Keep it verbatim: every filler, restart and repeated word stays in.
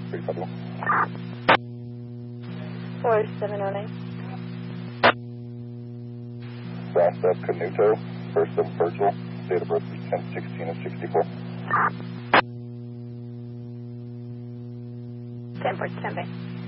three seven. four seven oh nine. Rasta Canuto, first of Virgil, date of birth is ten sixteen of sixty-four. ten four ten bay.